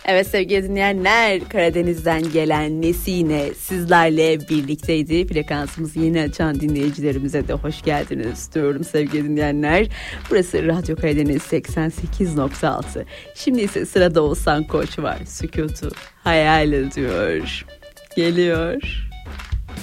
Evet sevgili dinleyenler, Karadeniz'den gelen Nesine sizlerle birlikteydi. Frekansımızı yeni açan dinleyicilerimize de hoş geldiniz diyorum sevgili dinleyenler. Burası Radyo Karadeniz 88.6. Şimdi ise sırada Oğuzhan Koç var. Sükutu hayal ediyor. Geliyor.